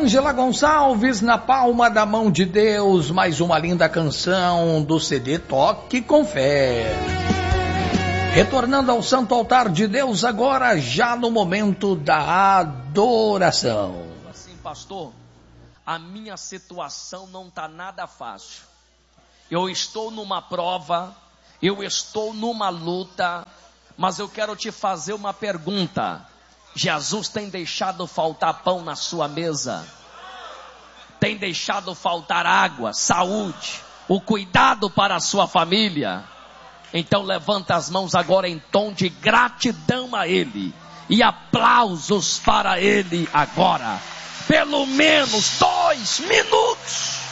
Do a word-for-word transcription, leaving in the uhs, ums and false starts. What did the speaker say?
Ângela Gonçalves, Na Palma da Mão de Deus, mais uma linda canção do C D Toque com Fé. Retornando ao Santo Altar de Deus agora, já no momento da adoração. Assim, pastor, a minha situação não está nada fácil. Eu estou numa prova, eu estou numa luta, mas eu quero te fazer uma pergunta. Jesus tem deixado faltar pão na sua mesa? Tem deixado faltar água, saúde, o cuidado para a sua família? Então levanta as mãos agora em tom de gratidão a Ele e aplausos para Ele agora. Pelo menos dois minutos.